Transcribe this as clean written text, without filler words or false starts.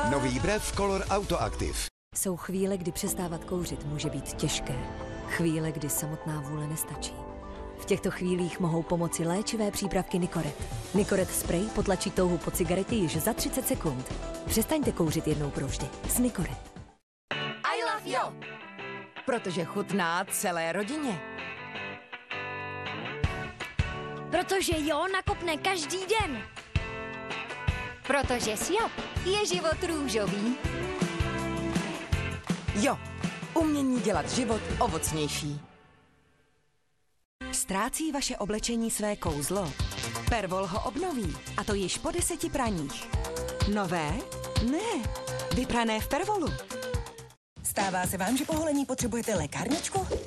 Nový Brev Color Auto Active. Jsou chvíle, kdy přestávat kouřit může být těžké. Chvíle, kdy samotná vůle nestačí. V těchto chvílích mohou pomoci léčivé přípravky Nicoret. Nicoret spray potlačí touhu po cigaretě již za 30 sekund. Přestaňte kouřit jednou provždy s Nicoret. I love Jo, protože chutná celé rodině. Protože Jo nakopne každý den. Protože s Jo je život růžový. Jo, umění dělat život ovocnější. Ztrácí vaše oblečení své kouzlo? Pervol ho obnoví, a to již po 10 praních. Nové? Ne, vyprané v Pervolu. Stává se vám, že po holení potřebujete lékárničku?